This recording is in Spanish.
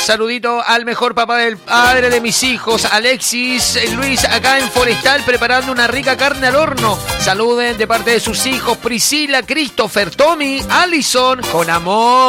Saludito al mejor papá del padre de mis hijos, Alexis Luis, acá en Forestal, preparando una rica carne al horno. Saluden de parte de sus hijos, Priscila, Christopher, Tommy, Allison, con amor.